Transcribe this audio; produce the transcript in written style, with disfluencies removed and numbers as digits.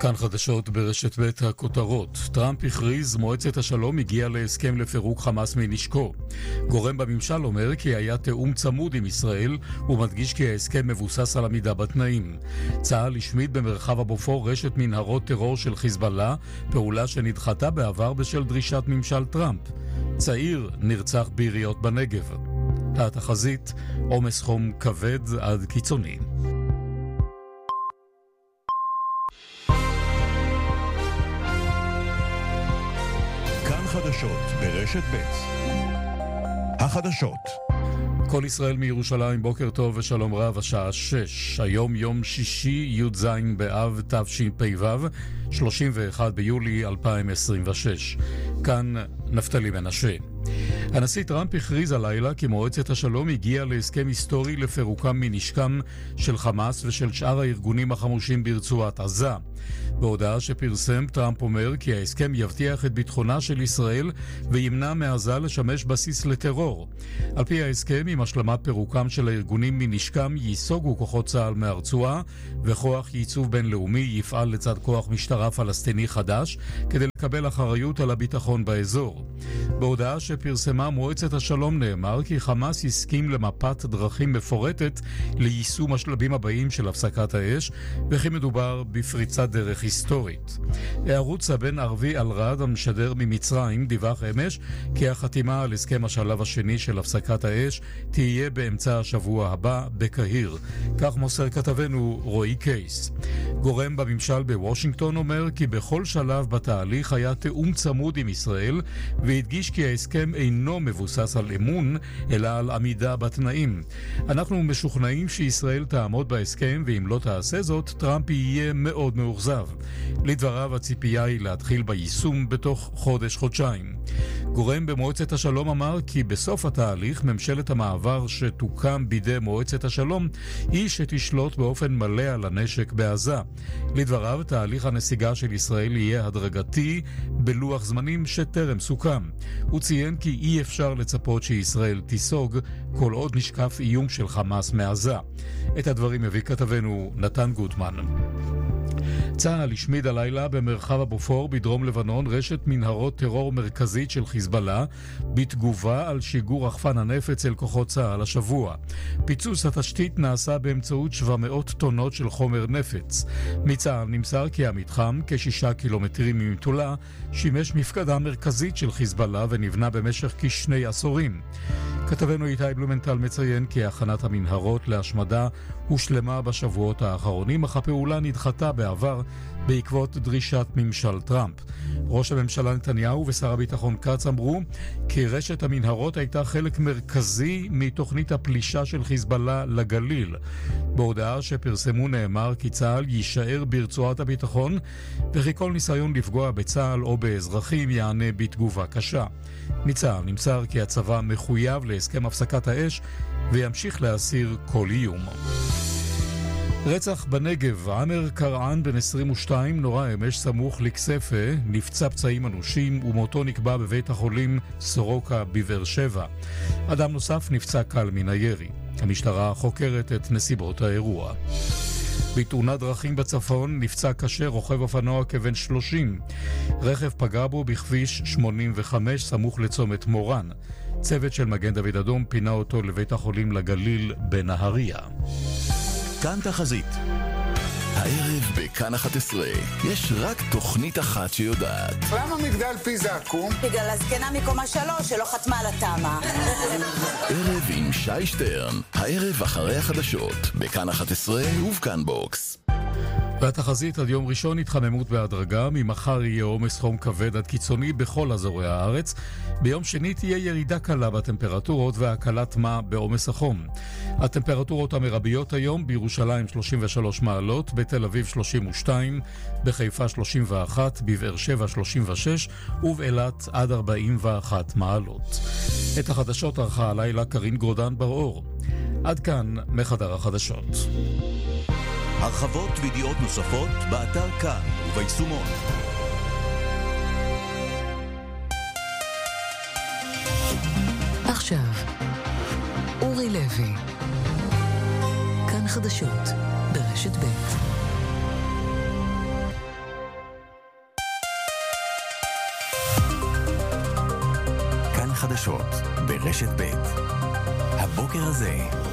כאן חדשות ברשת ב' הכותרות. טראמפ הכריז מועצת השלום הגיעה להסכם לפירוק חמאס מנשקו. גורם בממשל אומר כי היה תאום צמוד עם ישראל ומדגיש כי ההסכם מבוסס על עמידה בתנאים. צה"ל השמיד במרחב הבופור רשת מנהרות טרור של חיזבאללה, פעולה שנדחתה בעבר בשל דרישת ממשל טראמפ. צעיר נרצח ביריות בנגב. התחזית, עומס חום כבד עד קיצוני. חדשות ברשת ב' החדשות. כל ישראל מירושלים, בוקר טוב ושלום רב, השעה 6. היום יום שישי, י"ז באב תשפ"ו, 31 ביולי 2026. כאן נפתלי מנשה. הנשיא טראמפ הכריז הלילה כי מועצת השלום הגיעה להסכם היסטורי לפירוקם מנשקם של חמאס ושל שאר הארגונים החמושים ברצועת עזה. בהודעה שפרסם, טראמפ אומר כי ההסכם יבטיח את ביטחונה של ישראל וימנע מעזה לשמש בסיס לטרור. על פי ההסכם, עם השלמת פירוקם של הארגונים מנשקם, ייסוגו כוחות צה"ל מהרצועה, וכוח ייצוב בינלאומי יפעל לצד כוח משטרה פלסטיני חדש כדי לקבל אחריות על הביטחון באזור. בהודעה שפרסמה מועצת השלום נאמר כי חמאס הסכים למפת דרכים מפורטת ליישום השלבים הבאים של הפסקת האש, וכי מדובר בפריצת דרך היסטורית. הערוץ הבן ערבי אל-רד המשדר ממצרים דיווח אמש כי החתימה על הסכם השלב השני של הפסקת האש תהיה באמצע השבוע הבא בקהיר. כך מוסר כתבנו רועי קייס. גורם בממשל בוושינגטון אומר כי בכל שלב בתהליך היה תאום צמוד עם ישראל, והדגיש כי ההסכם אינו מבוסס על אמון, אלא על עמידה בתנאים. אנחנו משוכנעים שישראל תעמוד בהסכם, ואם לא תעשה זאת, טראמפ יהיה מאוד מאוכזב. לדבריו, הציפייה היא להתחיל ביישום בתוך חודש-חודשיים. גורם במועצת השלום אמר כי בסוף התהליך ממשלת המעבר שתוקם בידי מועצת השלום היא שתשלוט באופן מלא על הנשק בעזה. לדבריו, תהליך הנסיגה של ישראל יהיה הדרגתי בלוח זמנים שטרם סוכם. הוא ציין כי אי אפשר לצפות שישראל תיסוג כל עוד נשקף איום של חמאס מעזה. את הדברים הביא כתבנו נתן גוטמן. צה"ל השמיד הלילה במרחב הבופור בדרום לבנון רשת מנהרות טרור מרכזית של חיזבאללה בתגובה על שיגור רחפן הנפץ אל כוחות צה"ל השבוע. פיצוץ התשתית נעשה באמצעות 700 טונות של חומר נפץ. מצה"ל נמסר כי המתחם, כ6 קילומטרים ממטולה, שימש מפקדה מרכזית של חיזבאללה ונבנה במשך כ2 עשורים. כתבנו איתי בלומנטל מציין כי הכנת המנהרות להשמדה הושלמה בשבועות האחרונים, אך הפעולה נדחתה בעבר בעקבות דרישת ממשל טראמפ. ראש הממשלה נתניהו ושר הביטחון כץ אמרו כי רשת המנהרות הייתה חלק מרכזי מתוכנית הפלישה של חיזבאללה לגליל. בהודעה שפרסמו נאמר כי צה"ל יישאר ברצועת הביטחון, וכי כל ניסיון לפגוע בצה"ל או באזרחים יענה בתגובה קשה. מצה"ל נמסר כי הצבא מחויב להסכם הפסקת האש וימשיך להסיר כל איום. רצח בנגב, עמר קרען בן 22 נורא אמש סמוך לכספה, נפצע פצעים אנושים ומותו נקבע בבית החולים סורוקה בבאר שבע. אדם נוסף נפצע קל מן הירי. המשטרה חוקרת את נסיבות האירוע. בתאונת דרכים בצפון נפצע קשה רוכב אופנוע כבן 30. רכב פגע בו בכביש 85 סמוך לצומת מורן. צוות של מגן דוד אדום פינה אותו לבית החולים לגליל בנהריה. כאן תחזית. הערב בכאן 11 יש רק תוכנית אחת שיודעת. למה מגדל פיזה עקום? בגלל הזקנה מקומה 3 שלא חתמה על התאמה. ערב עם שי שטרן, הערב אחרי החדשות, בכאן 11 ובכאן בוקס. והתחזית עד יום ראשון התחממות בהדרגה, ממחר יהיה עומס חום כבד עד קיצוני בכל אזורי הארץ. ביום שני תהיה ירידה קלה בטמפרטורות והקלת מה בעומס החום. הטמפרטורות המרביות היום בירושלים 33 מעלות, בתל אביב 32, בחיפה 31, בבאר שבע 36 ובאילת עד 41 מעלות. את החדשות ערכה הלילה קרין גרודן בר-אור. עד כאן מחדר החדשות. הרחבות וידיעות נוספות באתר כאן וביישומון. עכשיו אורי לוי, כאן חדשות ברשת ב'. החדשות ברשת ב'. הבוקר הזה